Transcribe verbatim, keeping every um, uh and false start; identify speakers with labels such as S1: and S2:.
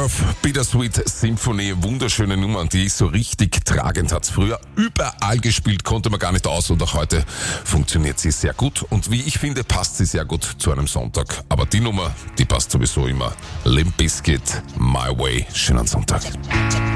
S1: Earth, Bittersweet Symphony, wunderschöne Nummer, und die ist so richtig tragend. Hat's früher überall gespielt, konnte man gar nicht aus, und auch heute funktioniert sie sehr gut. Und wie ich finde, passt sie sehr gut zu einem Sonntag. Aber die Nummer, die passt sowieso immer. Limp Bizkit, My Way. Schönen Sonntag.